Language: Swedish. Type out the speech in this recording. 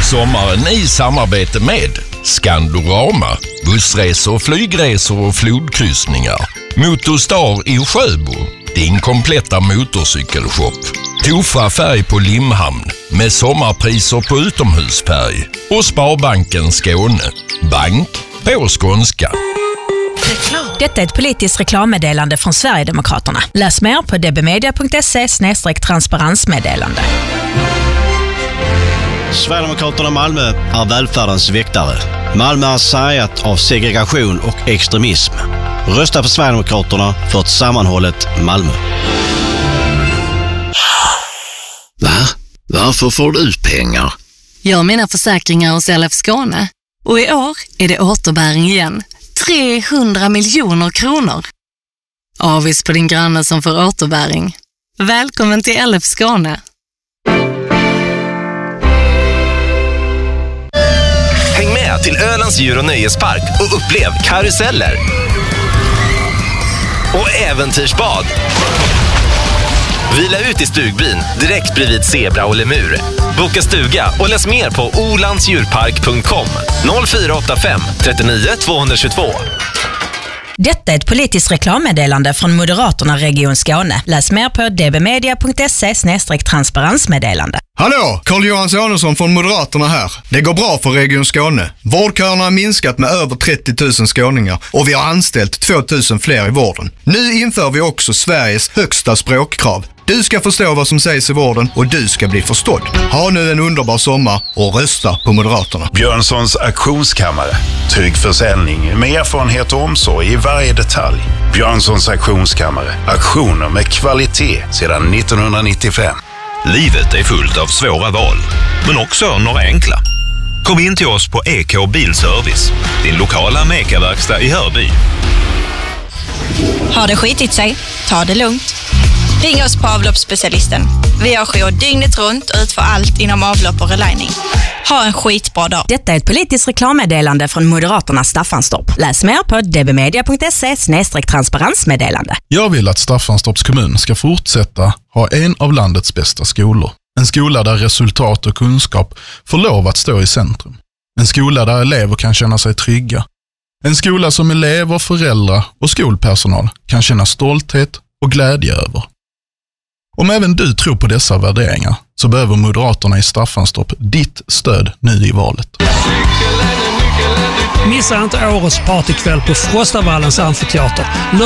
Sommaren i samarbete med Skandorama, bussresor, flygresor och flodkryssningar. Motorstar i Sjöbo, din kompletta motorcykelshop. Tofa färg på Limhamn med sommarpriser på utomhusfärg. Och Sparbanken Skåne, bank på skånska. Detta är ett politiskt reklammeddelande från Sverigedemokraterna. Läs mer på dbmedia.se/transparensmeddelande. Sverigedemokraterna Malmö är välfärdens väktare. Malmö är sargat av segregation och extremism. Rösta på Sverigedemokraterna för ett sammanhållet Malmö. Va? Varför får du pengar? Jag har mina försäkringar hos LF Skåne. Och i år är det återbäring igen. 300 miljoner kronor. Avis på din granne som får återbäring. Välkommen till LF Skåne. Häng med till Ölands djur- och nöjespark och upplev karuseller och äventyrsbad. Vila ut i stugbyn direkt bredvid zebra och lemur. Boka stuga och läs mer på olandsdjurpark.com 0485 39 222. Detta är ett politiskt reklammeddelande från Moderaterna Region Skåne. Läs mer på dbmedia.se/transparensmeddelande. Hallå, Carl-Johan Sonesson från Moderaterna här. Det går bra för Region Skåne. Vårdköerna har minskat med över 30 000 skåningar och vi har anställt 2 000 fler i vården. Nu inför vi också Sveriges högsta språkkrav. Du ska förstå vad som sägs i vården och du ska bli förstådd. Ha nu en underbar sommar och rösta på Moderaterna. Björnssons auktionskammare. Trygg försäljning med erfarenhet och omsorg i varje detalj. Björnssons auktionskammare. Auktioner med kvalitet sedan 1995. Livet är fullt av svåra val, men också några enkla. Kom in till oss på EK Bilservice, din lokala Meka-verkstad i Hörby. Har det skitit sig? Ta det lugnt. Ring oss på avloppsspecialisten. Vi har jour dygnet runt och utför allt inom avlopp och relining. Ha en skitbra dag. Detta är ett politiskt reklammeddelande från Moderaterna Staffanstorp. Läs mer på dbmedia.se/transparensmeddelande. Jag vill att Staffanstorps kommun ska fortsätta ha en av landets bästa skolor. En skola där resultat och kunskap får lov att stå i centrum. En skola där elever kan känna sig trygga. En skola som elever, föräldrar och skolpersonal kan känna stolthet och glädje över. Om även du tror på dessa värderingar så behöver Moderaterna i Staffanstorp ditt stöd nu i valet. Missa inte årets partykväll på Frostavallens amfiteater.